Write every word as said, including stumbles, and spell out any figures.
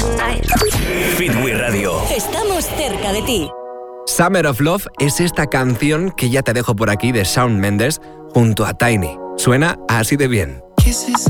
Fitwi Radio. Estamos cerca de ti. Summer of Love es esta canción que ya te dejo por aquí de Shawn Mendes junto a Tiny. Suena así de bien. Kisses